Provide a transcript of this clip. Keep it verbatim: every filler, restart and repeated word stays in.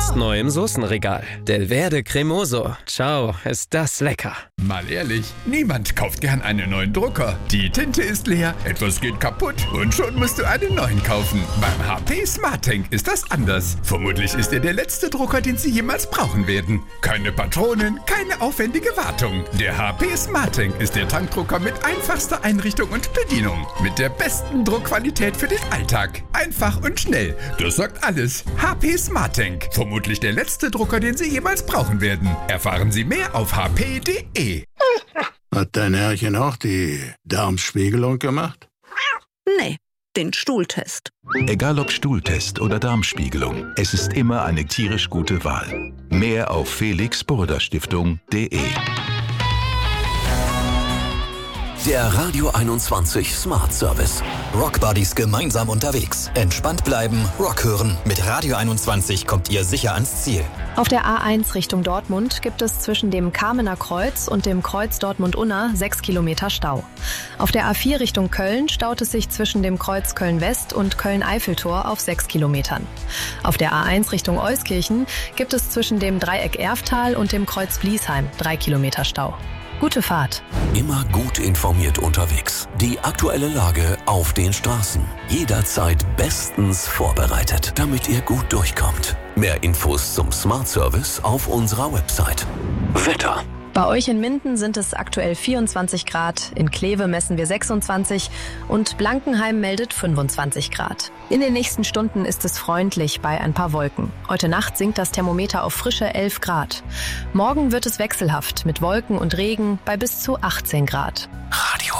Jetzt neu im Soßenregal. Delverde Cremoso. Ciao, ist das lecker. Mal ehrlich, niemand kauft gern einen neuen Drucker. Die Tinte ist leer, etwas geht kaputt und schon musst du einen neuen kaufen. Beim H P SmartTank ist das anders. Vermutlich ist er der letzte Drucker, den Sie jemals brauchen werden. Keine Patronen, keine aufwendige Wartung. Der H P SmartTank ist der Tankdrucker mit einfachster Einrichtung und Bedienung. Mit der besten Druckqualität für den Alltag. Einfach und schnell. Das sagt alles. H P SmartTank. Vermutlich der letzte Drucker, den Sie jemals brauchen werden. Erfahren Sie mehr auf h p punkt d e. Hat dein Herrchen auch die Darmspiegelung gemacht? Nee, den Stuhltest. Egal ob Stuhltest oder Darmspiegelung, es ist immer eine tierisch gute Wahl. Mehr auf felix burda stiftung punkt de. Der Radio einundzwanzig Smart Service. Rockbuddies gemeinsam unterwegs. Entspannt bleiben, Rock hören. Mit Radio einundzwanzig kommt ihr sicher ans Ziel. Auf der A eins Richtung Dortmund gibt es zwischen dem Kamener Kreuz und dem Kreuz Dortmund-Unna sechs Kilometer Stau. Auf der A vier Richtung Köln staut es sich zwischen dem Kreuz Köln-West und Köln-Eiffeltor auf sechs Kilometern. Auf der A eins Richtung Euskirchen gibt es zwischen dem Dreieck Erftal und dem Kreuz Bliesheim drei Kilometer Stau. Gute Fahrt. Immer gut informiert unterwegs. Die aktuelle Lage auf den Straßen. Jederzeit bestens vorbereitet, damit ihr gut durchkommt. Mehr Infos zum Smart Service auf unserer Website. Wetter. Bei euch in Minden sind es aktuell vierundzwanzig Grad, in Kleve messen wir sechsundzwanzig und Blankenheim meldet fünfundzwanzig Grad. In den nächsten Stunden ist es freundlich bei ein paar Wolken. Heute Nacht sinkt das Thermometer auf frische elf Grad. Morgen wird es wechselhaft mit Wolken und Regen bei bis zu achtzehn Grad. Radio